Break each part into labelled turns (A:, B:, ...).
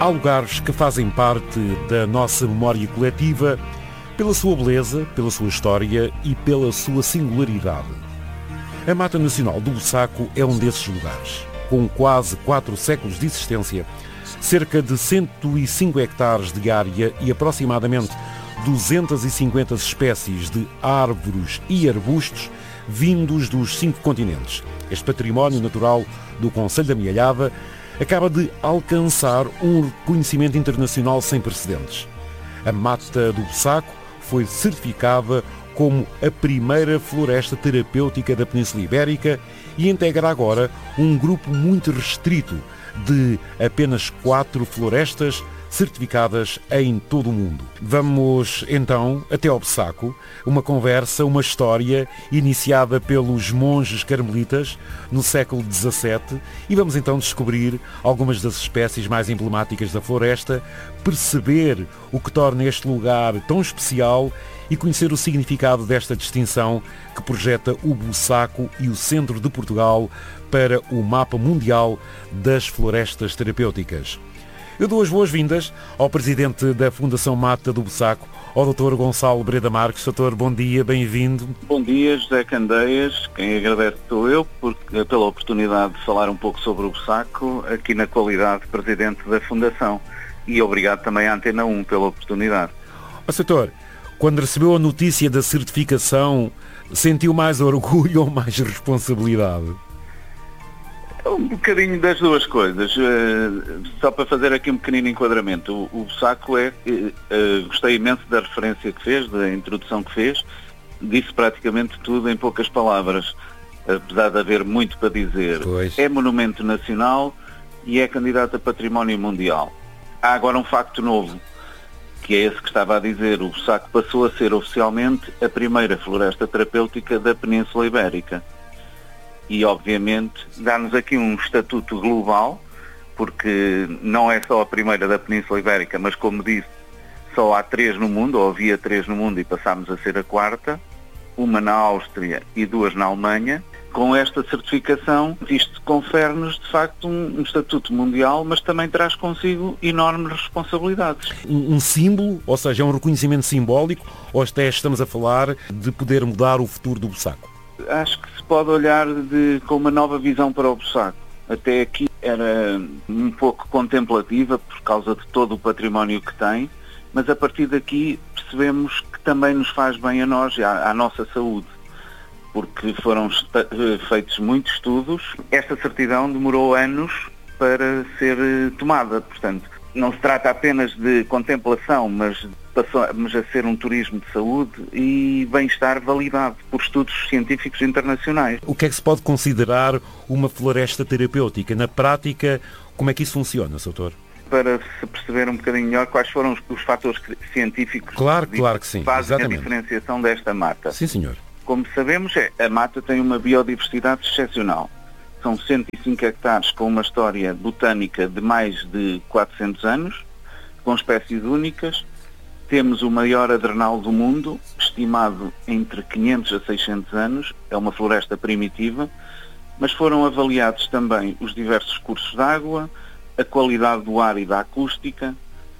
A: Há lugares que fazem parte da nossa memória coletiva pela sua beleza, pela sua história e pela sua singularidade. A Mata Nacional do Bussaco é um desses lugares. Com quase 4 séculos de existência, cerca de 105 hectares de área e aproximadamente 250 espécies de árvores e arbustos vindos dos 5 continentes. Este património natural do Concelho da Mialhada acaba de alcançar um reconhecimento internacional sem precedentes. A Mata do Bussaco foi certificada como a primeira floresta terapêutica da Península Ibérica e integra agora um grupo muito restrito de apenas 4 florestas certificadas em todo o mundo. Vamos então até ao Bussaco, uma conversa, uma história iniciada pelos monges carmelitas no século XVII e vamos então descobrir algumas das espécies mais emblemáticas da floresta, perceber o que torna este lugar tão especial e conhecer o significado desta distinção que projeta o Bussaco e o centro de Portugal para o mapa mundial das florestas terapêuticas. Eu dou as boas-vindas ao presidente da Fundação Mata do Bussaco, ao Dr. Gonçalo Breda Marques. Doutor, bom dia, bem-vindo.
B: Bom dia, José Candeias. Quem agradece sou eu pela oportunidade de falar um pouco sobre o Bussaco, aqui na qualidade de presidente da Fundação. E obrigado também à Antena 1 pela oportunidade.
A: Doutor, quando recebeu a notícia da certificação, sentiu mais orgulho ou mais responsabilidade?
B: Um bocadinho das duas coisas. Só para fazer aqui um pequenino enquadramento. O Bussaco gostei imenso da referência que fez, da introdução que fez. Disse praticamente tudo em poucas palavras, apesar de haver muito para dizer.
A: Pois.
B: É monumento nacional e é candidato a património mundial. Há agora um facto novo, que é esse que estava a dizer. O Bussaco passou a ser oficialmente a primeira floresta terapêutica da Península Ibérica. E, obviamente, dá-nos aqui um estatuto global, porque não é só a primeira da Península Ibérica, mas, como disse, só há 3 no mundo, ou havia 3 no mundo e passámos a ser a 4ª, uma na Áustria e 2 na Alemanha. Com esta certificação, isto confere-nos, de facto, um estatuto mundial, mas também traz consigo enormes responsabilidades.
A: Um símbolo, ou seja, é um reconhecimento simbólico, ou até estamos a falar de poder mudar o futuro do Bussaco?
B: Acho que se pode olhar com uma nova visão para o Bussaco. Até aqui era um pouco contemplativa por causa de todo o património que tem, mas a partir daqui percebemos que também nos faz bem a nós e à nossa saúde, porque foram feitos muitos estudos. Esta certidão demorou anos para ser tomada, portanto, não se trata apenas de contemplação, mas passamos a ser um turismo de saúde e bem-estar validado por estudos científicos internacionais.
A: O que é que se pode considerar uma floresta terapêutica? Na prática, como é que isso funciona, doutor?
B: Para se perceber um bocadinho melhor quais foram os fatores científicos
A: claro que sim,
B: que fazem
A: exatamente.
B: A diferenciação desta mata.
A: Sim, senhor.
B: Como sabemos, a mata tem uma biodiversidade excepcional. São 105 hectares com uma história botânica de mais de 400 anos, com espécies únicas. Temos o maior adrenal do mundo, estimado entre 500 a 600 anos. É uma floresta primitiva, mas foram avaliados também os diversos cursos de água, a qualidade do ar e da acústica.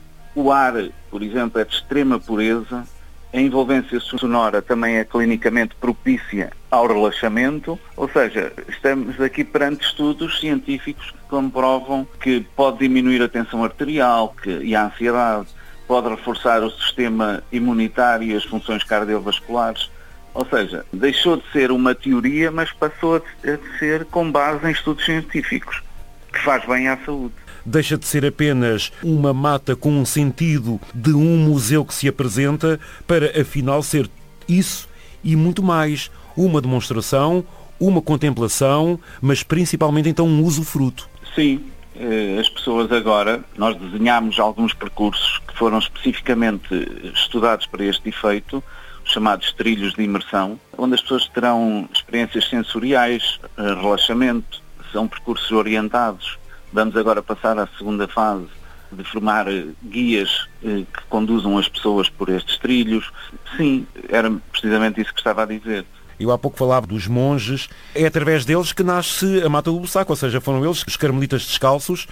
B: O ar, por exemplo, é de extrema pureza. A envolvência sonora também é clinicamente propícia ao relaxamento, ou seja, estamos aqui perante estudos científicos que comprovam que pode diminuir a tensão arterial e a ansiedade, pode reforçar o sistema imunitário e as funções cardiovasculares, ou seja, deixou de ser uma teoria, mas passou a ser com base em estudos científicos, que faz bem à saúde.
A: Deixa de ser apenas uma mata com um sentido de um museu que se apresenta para, afinal, ser isso e muito mais. Uma demonstração, uma contemplação, mas principalmente, então, um usufruto.
B: Sim, as pessoas agora, nós desenhámos alguns percursos que foram especificamente estudados para este efeito, chamados trilhos de imersão, onde as pessoas terão experiências sensoriais, relaxamento, são percursos orientados. Vamos agora passar à segunda fase de formar guias que conduzam as pessoas por estes trilhos. Sim, era precisamente isso que estava a dizer.
A: Eu há pouco falava dos monges. É através deles que nasce a Mata do Bussaco, ou seja, foram eles, os carmelitas descalços,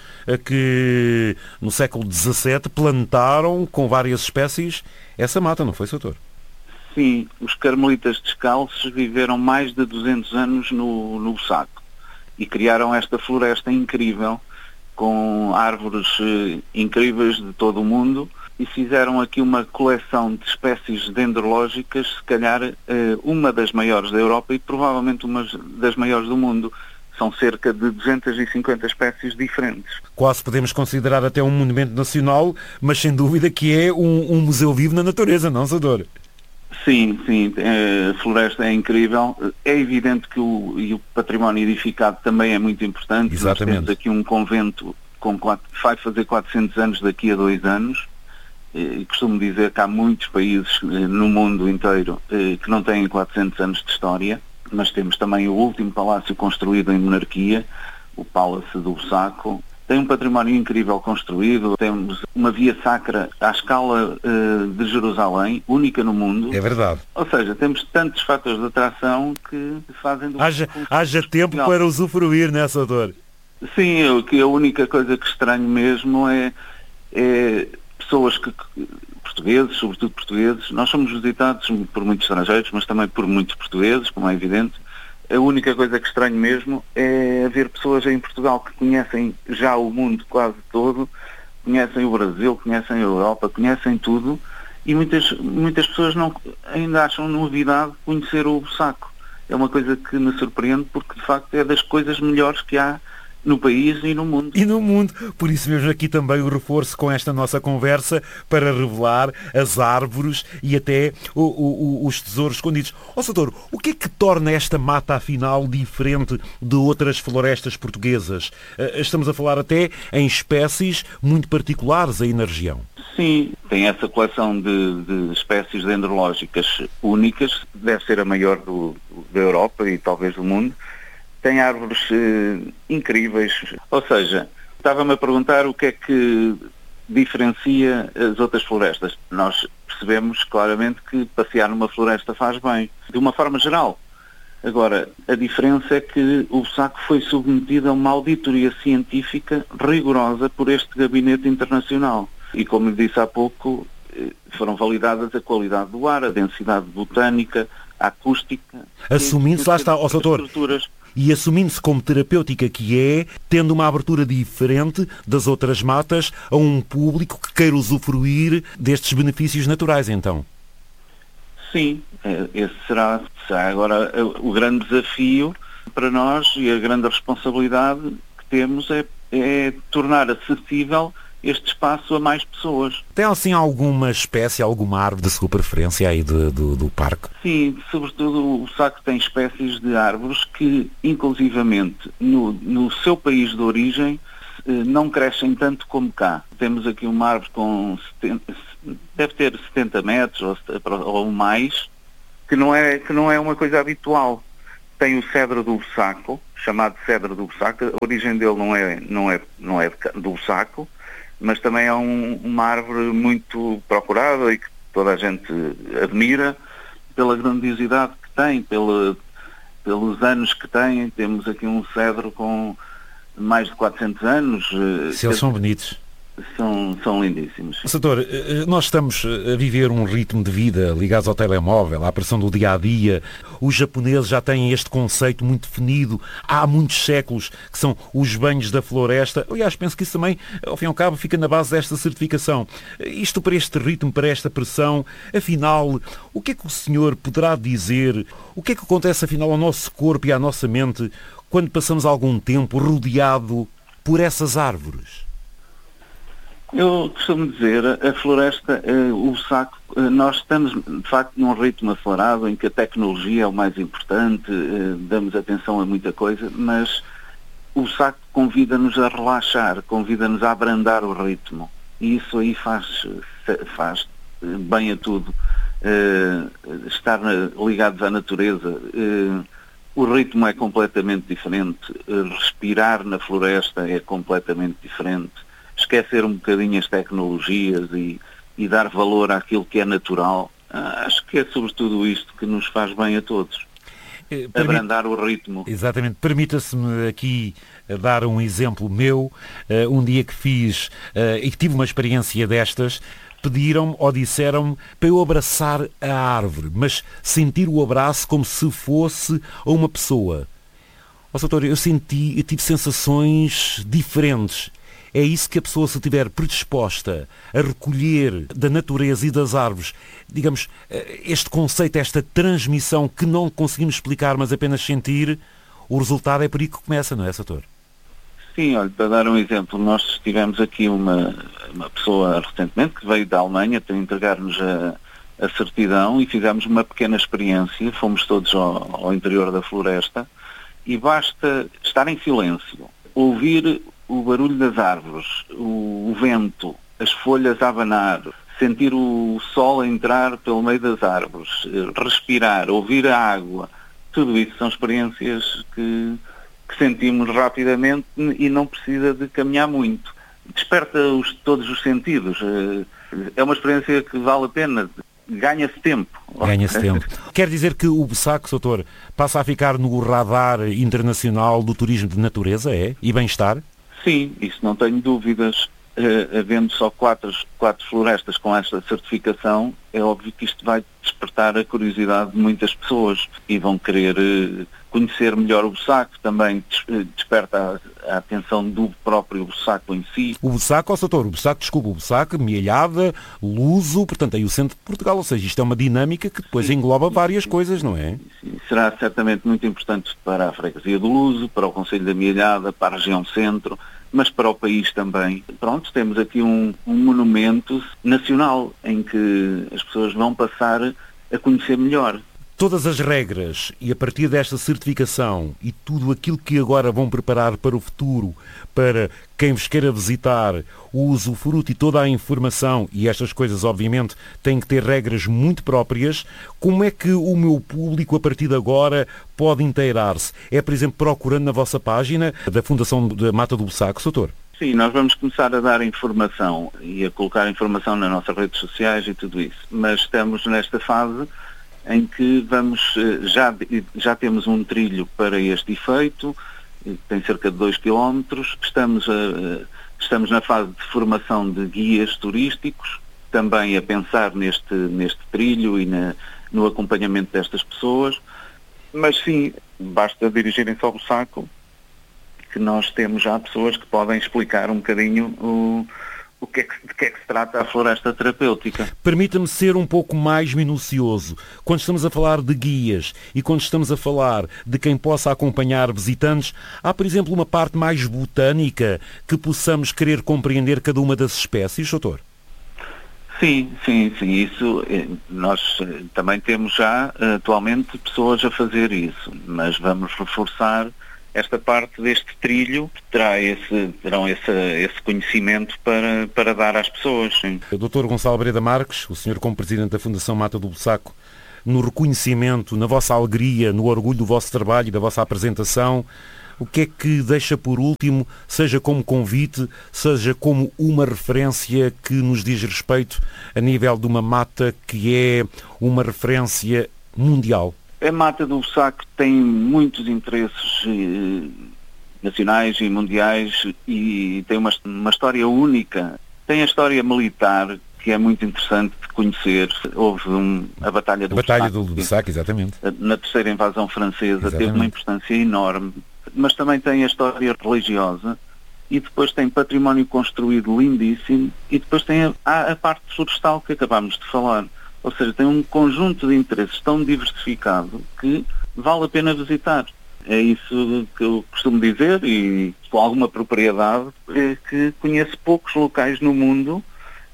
A: que no século XVII plantaram com várias espécies essa mata, não foi, Sr. Doutor?
B: Sim, os carmelitas descalços viveram mais de 200 anos no Bussaco e criaram esta floresta incrível, com árvores incríveis de todo o mundo, e fizeram aqui uma coleção de espécies dendrológicas, se calhar uma das maiores da Europa e provavelmente uma das maiores do mundo. São cerca de 250 espécies diferentes.
A: Quase podemos considerar até um monumento nacional, mas sem dúvida que é um museu vivo na natureza, não, Sador?
B: Sim, a floresta é incrível. É evidente que o património edificado também é muito importante.
A: Exatamente.
B: Nós temos aqui um convento que vai fazer 400 anos daqui a 2 anos. E costumo dizer que há muitos países no mundo inteiro que não têm 400 anos de história, mas temos também o último palácio construído em monarquia, o Palácio do Bussaco. Tem um património incrível construído, temos uma via sacra à escala de Jerusalém, única no mundo.
A: É verdade.
B: Ou seja, temos tantos fatores de atração que fazem...
A: Haja tempo para usufruir, né, Sador?
B: Sim, a única coisa que estranho mesmo é pessoas portugueses, sobretudo portugueses, nós somos visitados por muitos estrangeiros, mas também por muitos portugueses, como é evidente. A única coisa que estranho mesmo é haver pessoas em Portugal que conhecem já o mundo quase todo, conhecem o Brasil, conhecem a Europa, conhecem tudo, e muitas pessoas ainda acham novidade conhecer o Bussaco. É uma coisa que me surpreende, porque de facto é das coisas melhores que há no país e no mundo.
A: E no mundo. Por isso mesmo aqui também o reforço com esta nossa conversa para revelar as árvores e até os tesouros escondidos. Ó, Sador, o que é que torna esta mata afinal diferente de outras florestas portuguesas? Estamos a falar até em espécies muito particulares aí na região.
B: Sim, tem essa coleção de espécies dendrológicas únicas, deve ser a maior da Europa e talvez do mundo. Tem árvores incríveis. Ou seja, estava-me a perguntar o que é que diferencia as outras florestas. Nós percebemos claramente que passear numa floresta faz bem, de uma forma geral. Agora, a diferença é que o Bussaco foi submetido a uma auditoria científica rigorosa por este gabinete internacional. E como lhe disse há pouco, foram validadas a qualidade do ar, a densidade botânica, a acústica...
A: Assumindo-se, lá está, ó, Doutor, e assumindo-se como terapêutica que é, tendo uma abertura diferente das outras matas a um público que queira usufruir destes benefícios naturais, então.
B: Sim, esse será agora o grande desafio para nós, e a grande responsabilidade que temos é tornar acessível este espaço a mais pessoas.
A: Tem assim alguma espécie, alguma árvore de sua preferência aí do parque?
B: Sim, sobretudo o Bussaco tem espécies de árvores que, inclusivamente, no seu país de origem, não crescem tanto como cá. Temos aqui uma árvore com deve ter 70 metros ou mais, que não é uma coisa habitual. Tem o cedro do Bussaco, chamado cedro do Bussaco. A origem dele não é do Bussaco, mas também é uma árvore muito procurada e que toda a gente admira pela grandiosidade que tem, pelos anos que tem. Temos aqui um cedro com mais de 400 anos.
A: Se eles são bonitos.
B: São lindíssimos.
A: Doutor, nós estamos a viver um ritmo de vida ligados ao telemóvel, à pressão do dia-a-dia. Os japoneses já têm este conceito muito definido há muitos séculos, que são os banhos da floresta. Aliás, penso que isso também, ao fim e ao cabo, fica na base desta certificação. Isto para este ritmo, para esta pressão, afinal, o que é que o senhor poderá dizer? O que é que acontece, afinal, ao nosso corpo e à nossa mente quando passamos algum tempo rodeado por essas árvores?
B: Eu costumo dizer, a floresta, o Bussaco, nós estamos de facto num ritmo acelerado em que a tecnologia é o mais importante, damos atenção a muita coisa, mas o Bussaco convida-nos a relaxar, convida-nos a abrandar o ritmo, e isso aí faz bem a tudo. Estar ligados à natureza, o ritmo é completamente diferente, respirar na floresta é completamente diferente. Esquecer um bocadinho as tecnologias e dar valor àquilo que é natural. Acho que é sobretudo isto que nos faz bem a todos. abrandar o ritmo.
A: Exatamente. Permita-se-me aqui dar um exemplo meu. Um dia que fiz e que tive uma experiência destas, pediram-me ou disseram-me para eu abraçar a árvore, mas sentir o abraço como se fosse a uma pessoa. Doutor, eu tive sensações diferentes. É isso que a pessoa, se estiver predisposta a recolher da natureza e das árvores, digamos, este conceito, esta transmissão que não conseguimos explicar, mas apenas sentir, o resultado é por aí que começa, não é, doutor?
B: Sim, olha, para dar um exemplo, nós tivemos aqui uma pessoa recentemente que veio da Alemanha para entregar-nos a certidão e fizemos uma pequena experiência, fomos todos ao interior da floresta e basta estar em silêncio, ouvir o barulho das árvores, o vento, as folhas a abanar, sentir o sol a entrar pelo meio das árvores, respirar, ouvir a água, tudo isso são experiências que sentimos rapidamente e não precisa de caminhar muito. Desperta todos os sentidos. É uma experiência que vale a pena. Ganha-se tempo.
A: Ganha-se tempo. Quer dizer que o Bussac, doutor, passa a ficar no radar internacional do turismo de natureza, é? E bem-estar?
B: Sim, isso não tenho dúvidas. Havendo só quatro florestas com esta certificação, é óbvio que isto vai despertar a curiosidade de muitas pessoas e vão querer conhecer melhor o Bussac, também desperta a atenção do próprio Bussac em si.
A: O Bussac, doutor, o Bussac, Mielhada, Luso, portanto aí o centro de Portugal, ou seja, isto é uma dinâmica que depois engloba várias coisas, não é?
B: Sim. Será certamente muito importante para a freguesia do Luso, para o concelho da Mielhada, para a região centro, mas para o país também. Pronto, temos aqui um monumento nacional em que as pessoas vão passar a conhecer melhor.
A: Todas as regras e a partir desta certificação e tudo aquilo que agora vão preparar para o futuro, para quem vos queira visitar, o usufruto e toda a informação, e estas coisas obviamente têm que ter regras muito próprias, como é que o meu público a partir de agora pode inteirar-se? É, por exemplo, procurando na vossa página da Fundação da Mata do Bussac, doutor?
B: Sim, nós vamos começar a dar informação e a colocar informação nas nossas redes sociais e tudo isso, mas estamos nesta fase em que já temos um trilho para este efeito, tem cerca de 2 km, estamos na fase de formação de guias turísticos, também a pensar neste trilho e no acompanhamento destas pessoas, mas sim, basta dirigirem-se ao Bussac, que nós temos já pessoas que podem explicar um bocadinho de que é que se trata a floresta terapêutica.
A: Permita-me ser um pouco mais minucioso. Quando estamos a falar de guias e quando estamos a falar de quem possa acompanhar visitantes, há, por exemplo, uma parte mais botânica que possamos querer compreender cada uma das espécies, doutor?
B: Sim. Isso, nós também temos já atualmente pessoas a fazer isso, mas vamos reforçar esta parte deste trilho que terão esse conhecimento para dar às pessoas. Sim.
A: O Dr. Gonçalo Breda Marques, o senhor como Presidente da Fundação Mata do Bussac, no reconhecimento, na vossa alegria, no orgulho do vosso trabalho e da vossa apresentação, o que é que deixa por último, seja como convite, seja como uma referência que nos diz respeito a nível de uma mata que é uma referência mundial?
B: A Mata do Bussac tem muitos interesses nacionais e mundiais e tem uma história única. Tem a história militar, que é muito interessante de conhecer. Houve a Batalha do Bussac. A Batalha
A: do Bussac, exatamente.
B: Na terceira invasão francesa, exatamente. Teve uma importância enorme. Mas também tem a história religiosa e depois tem património construído lindíssimo e depois tem a parte florestal que acabámos de falar. Ou seja, tem um conjunto de interesses tão diversificado que vale a pena visitar. É isso que eu costumo dizer e com alguma propriedade, que conheço poucos locais no mundo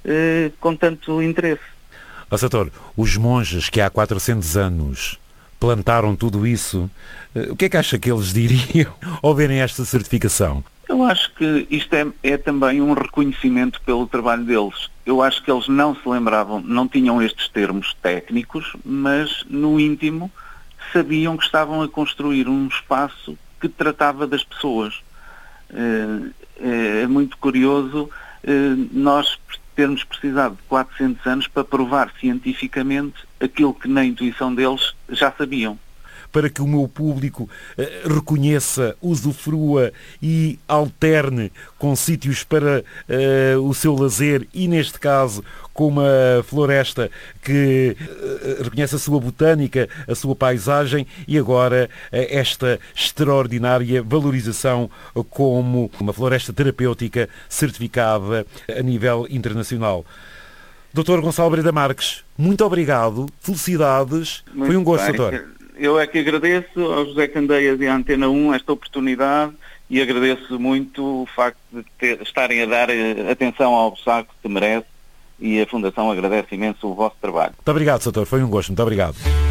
B: com tanto interesse.
A: Doutor, os monges que há 400 anos plantaram tudo isso, o que é que acha que eles diriam ao verem esta certificação?
B: Eu acho que isto é também um reconhecimento pelo trabalho deles. Eu acho que eles não se lembravam, não tinham estes termos técnicos, mas no íntimo sabiam que estavam a construir um espaço que tratava das pessoas. É muito curioso nós termos precisado de 400 anos para provar cientificamente aquilo que na intuição deles já sabiam.
A: para que o meu público reconheça, usufrua e alterne com sítios para o seu lazer e, neste caso, com uma floresta que reconhece a sua botânica, a sua paisagem e agora esta extraordinária valorização como uma floresta terapêutica certificada a nível internacional. Dr. Gonçalo Breda Marques, muito obrigado, felicidades,
B: Muito
A: foi um gosto,
B: bem.
A: doutor.
B: Eu é que agradeço ao José Candeias e à Antena 1 esta oportunidade e agradeço muito o facto de estarem a dar atenção ao Bussaco que merece e a Fundação agradece imenso o vosso trabalho.
A: Muito obrigado, doutor, foi um gosto, muito obrigado.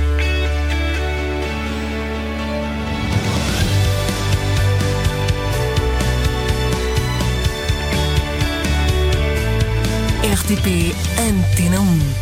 C: RTP Antena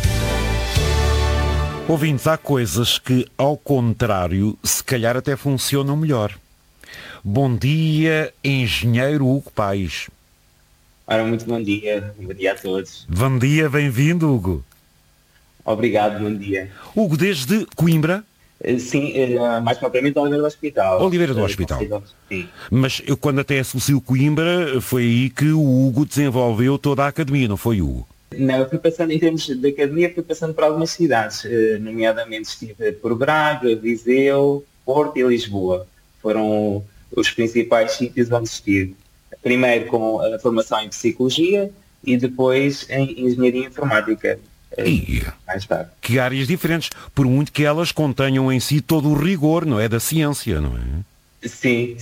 C: 1.
A: Ouvintes, há coisas que, ao contrário, se calhar até funcionam melhor. Bom dia, engenheiro Hugo Paes.
D: Ora, muito bom dia a todos.
A: Bom dia, bem-vindo, Hugo.
D: Obrigado, bom dia.
A: Hugo, desde Coimbra?
D: Sim, mais propriamente Oliveira do Hospital.
A: Oliveira do Hospital.
D: Sim.
A: Mas eu, quando até associo Coimbra, foi aí que o Hugo desenvolveu toda a academia, não foi, Hugo?
D: Não, eu fui passando, em termos de academia, fui passando por algumas cidades, nomeadamente estive por Braga, Viseu, Porto e Lisboa. Foram os principais sítios onde estive. Primeiro com a formação em Psicologia e depois em Engenharia Informática. Mais tarde.
A: Que áreas diferentes, por muito que elas contenham em si todo o rigor, não é? Da ciência, não é?
D: Sim.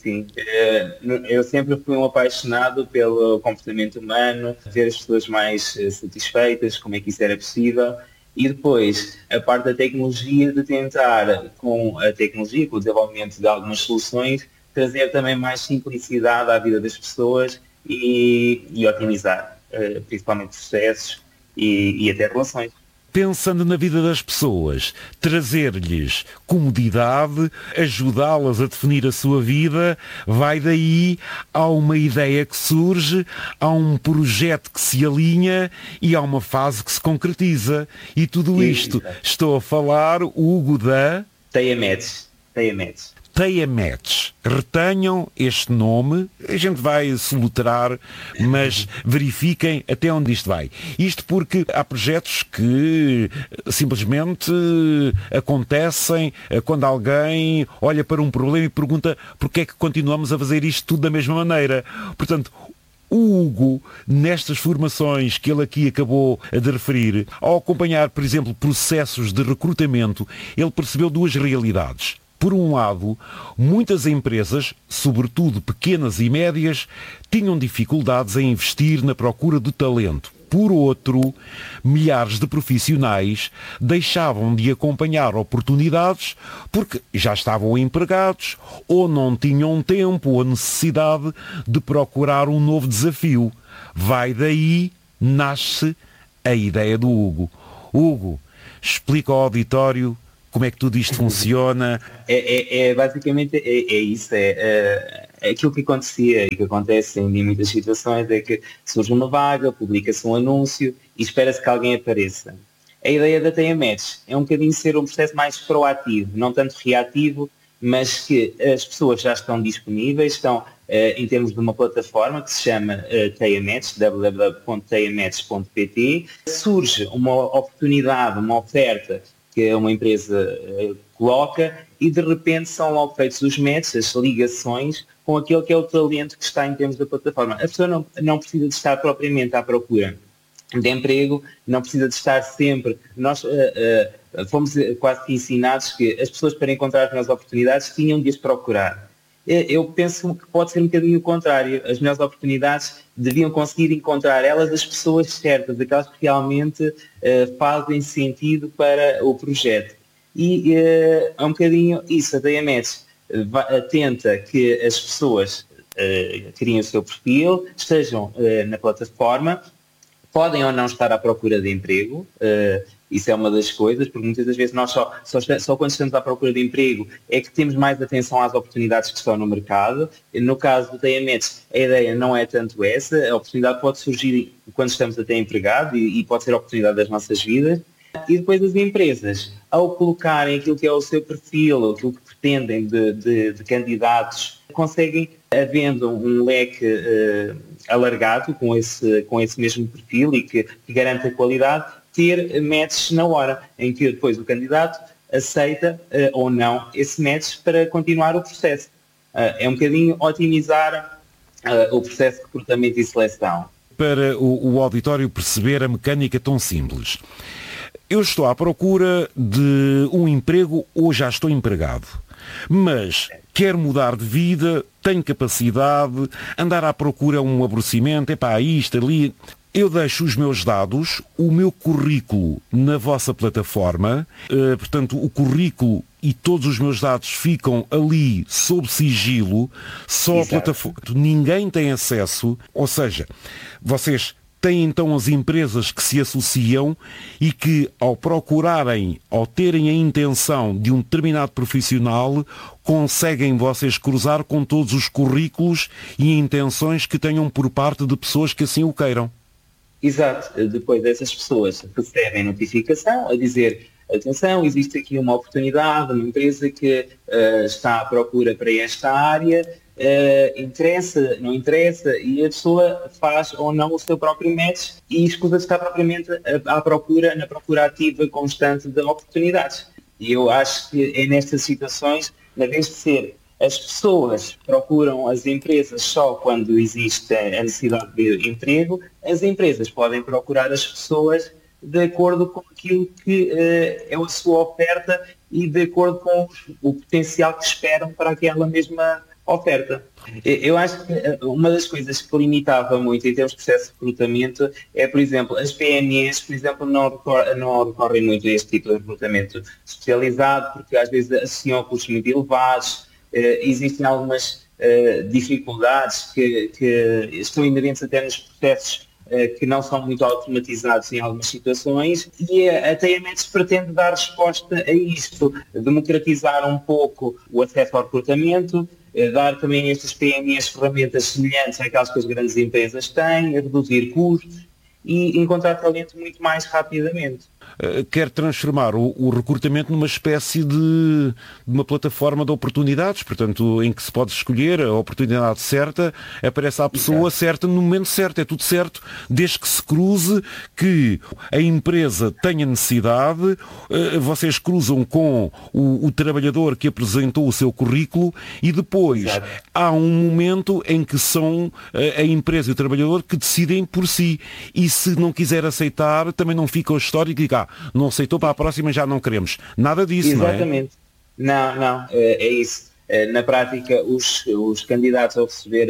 D: Eu sempre fui um apaixonado pelo comportamento humano, ver as pessoas mais satisfeitas, como é que isso era possível. E depois, a parte da tecnologia, de tentar, com a tecnologia, com o desenvolvimento de algumas soluções, trazer também mais simplicidade à vida das pessoas e otimizar, principalmente processos e até relações.
A: Pensando na vida das pessoas, trazer-lhes comodidade, ajudá-las a definir a sua vida, vai daí, há uma ideia que surge, há um projeto que se alinha e há uma fase que se concretiza. E tudo isto, estou a falar, Hugo, da...
D: TeiaMedes.
A: TeiaMedes. Retenham este nome, a gente vai solutrar, mas verifiquem até onde isto vai. Isto porque há projetos que simplesmente acontecem quando alguém olha para um problema e pergunta porque é que continuamos a fazer isto tudo da mesma maneira. Portanto, o Hugo, nestas formações que ele aqui acabou de referir, ao acompanhar, por exemplo, processos de recrutamento, ele percebeu duas realidades. Por um lado, muitas empresas, sobretudo pequenas e médias, tinham dificuldades em investir na procura do talento. Por outro, milhares de profissionais deixavam de acompanhar oportunidades porque já estavam empregados ou não tinham tempo ou necessidade de procurar um novo desafio. Vai daí, nasce a ideia do Hugo. Hugo, explica ao auditório como é que tudo isto funciona.
D: Basicamente é isso. Aquilo que acontecia e que acontece em muitas situações é que surge uma vaga, publica-se um anúncio e espera-se que alguém apareça. A ideia da TeiaMedes é um bocadinho ser um processo mais proativo, não tanto reativo, mas que as pessoas já estão disponíveis, estão em termos de uma plataforma que se chama TeiaMedes, www.teiamedes.pt. Surge uma oportunidade, uma oferta que uma empresa coloca e de repente são logo feitos os matches, as ligações com aquele que é o talento que está em termos da plataforma. A pessoa não precisa de estar propriamente à procura de emprego, não precisa de estar sempre... Nós fomos quase que ensinados que as pessoas para encontrar as melhores oportunidades tinham de as procurar. Eu penso que pode ser um bocadinho o contrário. As melhores oportunidades deviam conseguir encontrar elas as pessoas certas, aquelas que realmente fazem sentido para o projeto. E é um bocadinho isso. A TeiaMedes tenta que as pessoas criem o seu perfil, estejam na plataforma, podem ou não estar à procura de emprego. Isso é uma das coisas, porque muitas das vezes nós só quando estamos à procura de emprego é que temos mais atenção às oportunidades que estão no mercado. No caso do TeiaMedes, a ideia não é tanto essa, a oportunidade pode surgir quando estamos até empregados e pode ser a oportunidade das nossas vidas. E depois as empresas, ao colocarem aquilo que é o seu perfil, aquilo que pretendem de candidatos, conseguem, havendo um leque alargado com esse mesmo perfil e que garante a qualidade, ter matches na hora, em que depois o candidato aceita ou não esse match para continuar o processo. É um bocadinho otimizar o processo de recrutamento e seleção.
A: Para o auditório perceber a mecânica tão simples. Eu estou à procura de um emprego ou já estou empregado, mas quero mudar de vida, tenho capacidade, andar à procura um aborrecimento, isto, ali. Eu deixo os meus dados, o meu currículo na vossa plataforma, portanto o currículo e todos os meus dados ficam ali sob sigilo, só a plataforma, ninguém tem acesso, ou seja, vocês têm então as empresas que se associam e que ao procurarem, ao terem a intenção de um determinado profissional, conseguem vocês cruzar com todos os currículos e intenções que tenham por parte de pessoas que assim o queiram.
D: Exato. Depois essas pessoas recebem notificação a dizer: atenção, existe aqui uma oportunidade, uma empresa que está à procura para esta área, interessa, não interessa, e a pessoa faz ou não o seu próprio match e escusa-se estar propriamente na procura ativa constante de oportunidades. E eu acho que é nestas situações, na vez de ser as pessoas procuram as empresas só quando existe a necessidade de emprego, as empresas podem procurar as pessoas de acordo com aquilo que é a sua oferta e de acordo com o potencial que esperam para aquela mesma oferta. Eu acho que uma das coisas que limitava muito em termos de processo de recrutamento é, por exemplo, as PMEs, por exemplo, não recorrem muito a este tipo de recrutamento especializado, porque às vezes associam a custos muito elevados. Existem algumas dificuldades que estão inerentes até nos processos que não são muito automatizados em algumas situações, e a TMS pretende dar resposta a isto, democratizar um pouco o acesso ao recrutamento, dar também a estas PMEs ferramentas semelhantes àquelas que as grandes empresas têm, reduzir custos e encontrar talento muito mais rapidamente.
A: Quer transformar o recrutamento numa espécie de uma plataforma de oportunidades, portanto, em que se pode escolher a oportunidade certa, aparece a pessoa certa no momento certo, é tudo certo, desde que se cruze, que a empresa tenha necessidade, vocês cruzam com o trabalhador que apresentou o seu currículo e depois há um momento em que são a empresa e o trabalhador que decidem por si, e se não quiser aceitar, também não fica a história que diga: não aceitou, para a próxima já não queremos. Nada disso.
D: Exatamente. Não, é isso. Na prática, os candidatos ao receber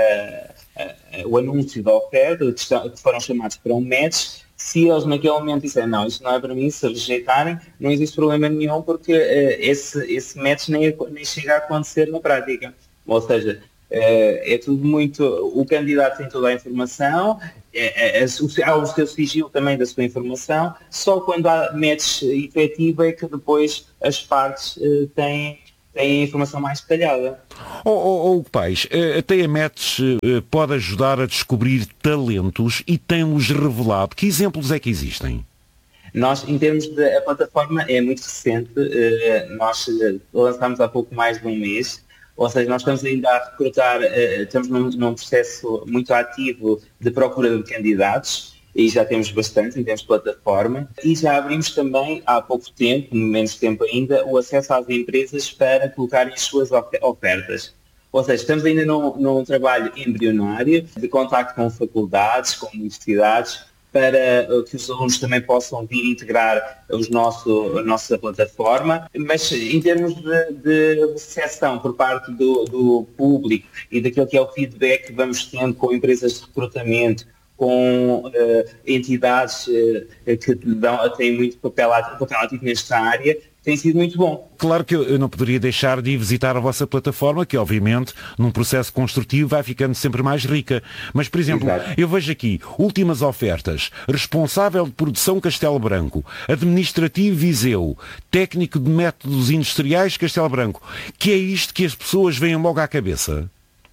D: o anúncio da oferta, que foram chamados para um match, se eles naquele momento disserem: não, isso não é para mim, se rejeitarem, não existe problema nenhum, porque esse match nem chega a acontecer na prática. Ou seja, é tudo muito... O candidato tem toda a informação, há o seu sigilo também da sua informação, só quando há match efetivo é que depois as partes têm a informação mais detalhada.
A: Pais, a TMS pode ajudar a descobrir talentos e tem-los revelado. Que exemplos é que existem?
D: Nós, em termos a plataforma é muito recente, nós lançámos há pouco mais de um mês. Ou seja, nós estamos ainda a recrutar, estamos num processo muito ativo de procura de candidatos, e já temos bastante em termos de plataforma, e já abrimos também há pouco tempo, menos tempo ainda, o acesso às empresas para colocarem as suas ofertas. Ou seja, estamos ainda num trabalho embrionário de contacto com faculdades, com universidades, para que os alunos também possam vir integrar a nossa plataforma, mas em termos de recepção por parte do público e daquilo que é o feedback que vamos tendo com empresas de recrutamento, com entidades que têm muito papel ativo nesta área, tem sido muito bom.
A: Claro que eu não poderia deixar de ir visitar a vossa plataforma, que obviamente num processo construtivo vai ficando sempre mais rica. Mas, por exemplo, eu vejo aqui últimas ofertas: responsável de produção Castelo Branco, administrativo Viseu, técnico de métodos industriais Castelo Branco. Que é isto que as pessoas veem logo à cabeça?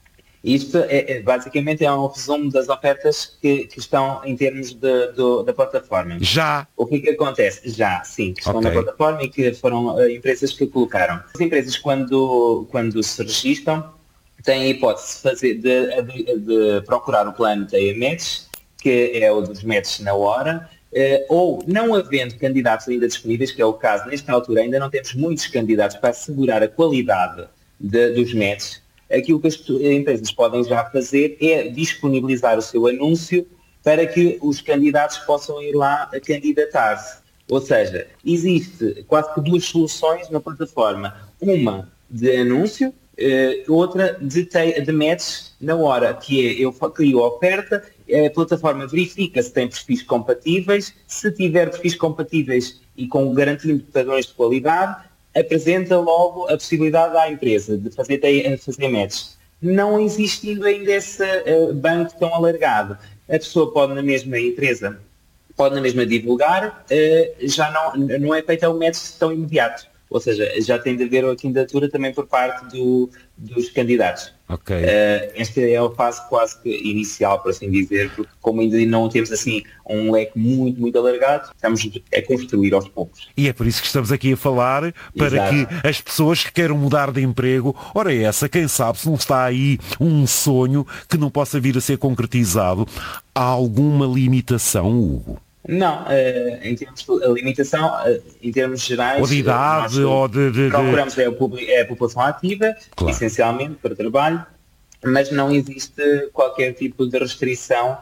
D: Isto basicamente é um resumo das ofertas que estão em termos da plataforma.
A: Já?
D: O que acontece? Já, sim, que estão na plataforma e que foram empresas que colocaram. As empresas, quando se registram, têm a hipótese de procurar o plano Day Match, que é o dos matches na hora, ou não havendo candidatos ainda disponíveis, que é o caso, nesta altura ainda não temos muitos candidatos para assegurar a qualidade dos matches. Aquilo que as empresas podem já fazer é disponibilizar o seu anúncio para que os candidatos possam ir lá a candidatar-se. Ou seja, existe quase que duas soluções na plataforma. Uma de anúncio, outra de match na hora, que é eu crio a oferta, a plataforma verifica se tem perfis compatíveis, se tiver perfis compatíveis e com garantindo padrões de qualidade, apresenta logo a possibilidade à empresa de fazer match. Não existindo ainda esse banco tão alargado, a pessoa pode na mesma empresa, pode na mesma divulgar, já não é feito o match tão imediato. Ou seja, já tem de haver a candidatura também por parte dos candidatos.
A: Ok.
D: Esta é a fase quase que inicial, por assim dizer, porque como ainda não temos assim um leque muito, muito alargado, estamos a construir aos poucos.
A: E é por isso que estamos aqui a falar, para que as pessoas que queiram mudar de emprego, ora essa, quem sabe se não está aí um sonho que não possa vir a ser concretizado. Há alguma limitação, Hugo?
D: Não, em termos de limitação, em termos gerais,
A: ou de idade, ou de...
D: procuramos a população ativa, claro, essencialmente para trabalho, mas não existe qualquer tipo de restrição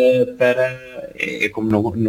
D: é como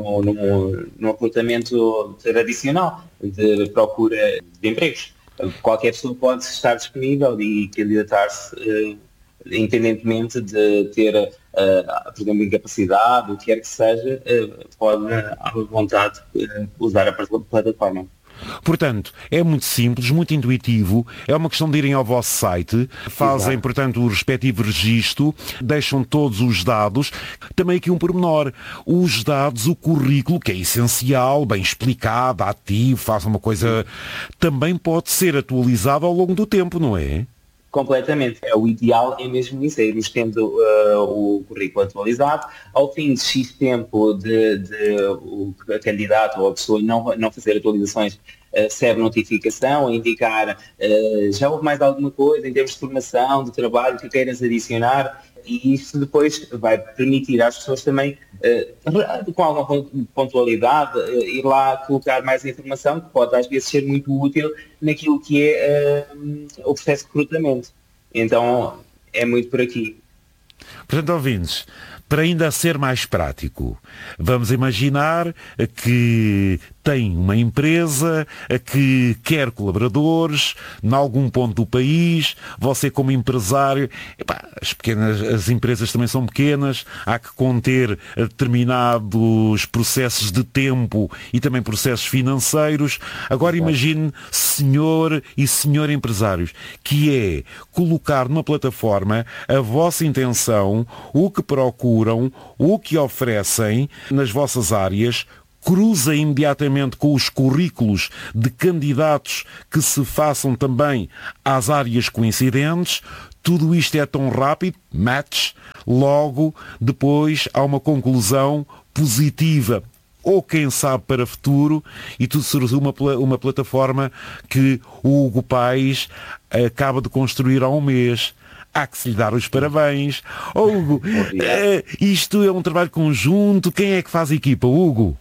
D: no recrutamento tradicional de procura de empregos. Qualquer pessoa pode estar disponível e candidatar-se independentemente de ter, por exemplo, incapacidade, o que quer que seja, pode, à vontade, usar a plataforma.
A: Portanto, é muito simples, muito intuitivo, é uma questão de irem ao vosso site, fazem, exato, portanto, o respectivo registro, deixam todos os dados. Também aqui um pormenor, os dados, o currículo, que é essencial, bem explicado, ativo, faz uma coisa, também pode ser atualizado ao longo do tempo, não é?
D: Completamente. O ideal é mesmo isso, é irmos tendo o currículo atualizado. Ao fim de X tempo de o candidato ou a pessoa não fazer atualizações, recebe notificação a indicar já houve mais alguma coisa em termos de formação, de trabalho que queiras adicionar, e isso depois vai permitir às pessoas também, com alguma pontualidade, ir lá colocar mais informação, que pode às vezes ser muito útil naquilo que é o processo de recrutamento. Então é muito por aqui.
A: Portanto, ouvintes, para ainda ser mais prático, vamos imaginar que tem uma empresa que quer colaboradores em algum ponto do país, você como empresário, as empresas também são pequenas, há que conter determinados processos de tempo e também processos financeiros. Agora imagine, senhor e senhora empresários, que é colocar numa plataforma a vossa intenção, o que procuram, o que oferecem nas vossas áreas, cruza imediatamente com os currículos de candidatos que se façam também às áreas coincidentes. Tudo isto é tão rápido, match, logo depois há uma conclusão positiva, ou quem sabe para futuro, e tudo surge uma plataforma que o Hugo Paes acaba de construir há um mês. Há que se lhe dar os parabéns. Hugo, isto é um trabalho conjunto, quem é que faz a equipa, Hugo?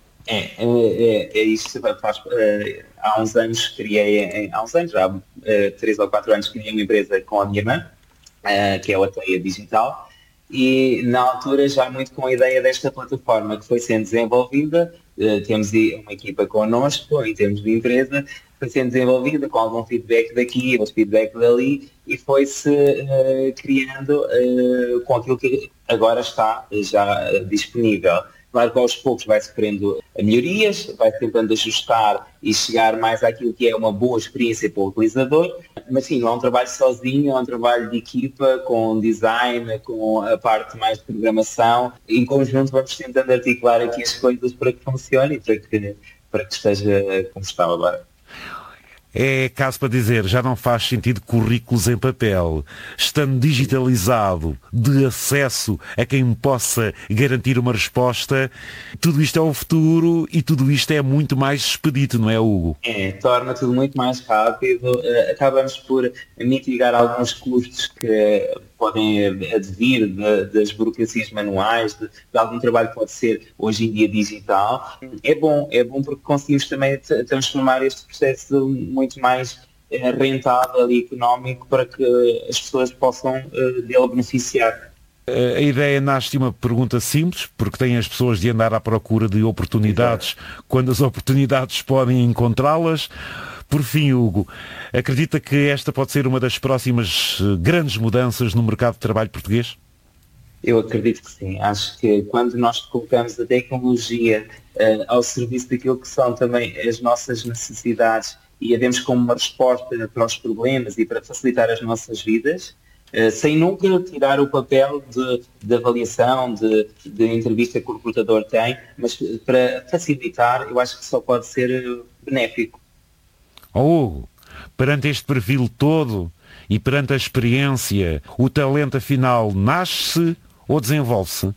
D: É isso. Há uns anos já 3 ou 4 anos, criei uma empresa com a minha irmã, que é o Ateliê Digital, e na altura já muito com a ideia desta plataforma que foi sendo desenvolvida. Temos uma equipa connosco em termos de empresa, foi sendo desenvolvida com algum feedback daqui, outro feedback dali, e foi-se criando com aquilo que agora está já disponível. Claro que aos poucos vai sofrendo melhorias, vai tentando ajustar e chegar mais àquilo que é uma boa experiência para o utilizador, mas sim, não é um trabalho sozinho, é um trabalho de equipa, com design, com a parte mais de programação. Em conjunto vamos tentando articular aqui as coisas para que funcione e para que esteja como está agora.
A: É caso para dizer, já não faz sentido currículos em papel, estando digitalizado, de acesso a quem possa garantir uma resposta. Tudo isto é o futuro e tudo isto é muito mais expedito, não é, Hugo?
D: Torna tudo muito mais rápido, acabamos por mitigar alguns custos que podem advir das burocracias manuais, de algum trabalho que pode ser hoje em dia digital. É bom porque conseguimos também transformar este processo muito mais rentável e económico para que as pessoas possam dele beneficiar.
A: A ideia nasce de uma pergunta simples, porque têm as pessoas de andar à procura de oportunidades. Exato. Quando as oportunidades podem encontrá-las. Por fim, Hugo, acredita que esta pode ser uma das próximas grandes mudanças no mercado de trabalho português?
D: Eu acredito que sim. Acho que quando nós colocamos a tecnologia ao serviço daquilo que são também as nossas necessidades e a vemos como uma resposta para os problemas e para facilitar as nossas vidas, sem nunca tirar o papel de avaliação, de entrevista que o recrutador tem, mas para facilitar, eu acho que só pode ser benéfico.
A: Hugo, perante este perfil todo e perante a experiência, o talento afinal nasce ou desenvolve-se?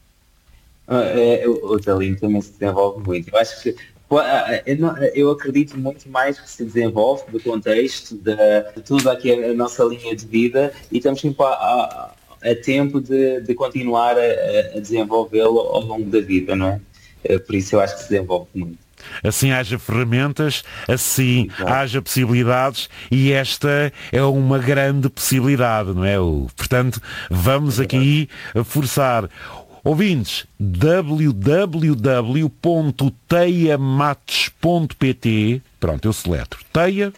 D: O talento também se desenvolve muito. Eu acho que eu acredito muito mais que se desenvolve do contexto, de tudo aqui a nossa linha de vida, e estamos sempre a tempo de continuar a desenvolvê-lo ao longo da vida, não é? Por isso eu acho que se desenvolve muito.
A: Assim haja ferramentas, assim haja possibilidades, e esta é uma grande possibilidade, não é? Portanto, vamos aqui forçar. Ouvintes, www.teiamates.pt, pronto, eu soletro, Teia,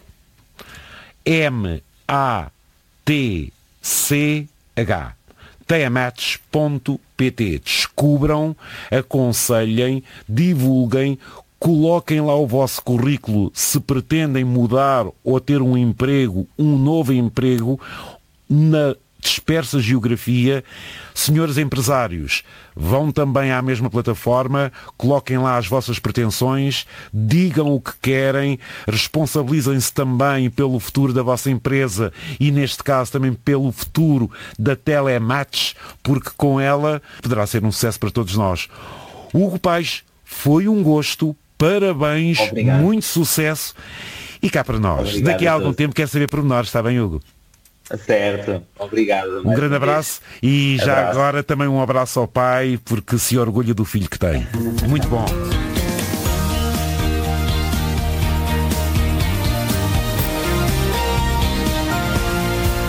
A: M-A-T-C-H, teiamates.pt. Descubram, aconselhem, divulguem, coloquem lá o vosso currículo se pretendem mudar ou ter um emprego, um novo emprego, na dispersa geografia. Senhores empresários, vão também à mesma plataforma, coloquem lá as vossas pretensões, digam o que querem, responsabilizem-se também pelo futuro da vossa empresa e, neste caso, também pelo futuro da Telemates, porque com ela poderá ser um sucesso para todos nós. Hugo Paes, foi um gosto, parabéns, obrigado. Muito sucesso e cá para nós. Obrigado. Daqui a algum tempo quer saber pormenores, está bem, Hugo?
D: Certo, obrigado.
A: Um grande abraço e já agora também um abraço ao pai, porque se orgulha do filho que tem. Muito bom.